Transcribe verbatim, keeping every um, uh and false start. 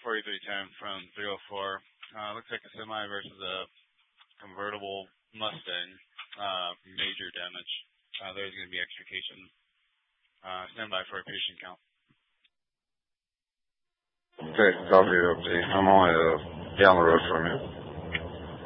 forty-three ten from three oh four. Uh, looks like a semi versus a convertible Mustang. Uh, major damage. Uh, there's going to be extrication. Uh, stand by for a patient count. Okay, copy, update. I'm only uh, down the road from you.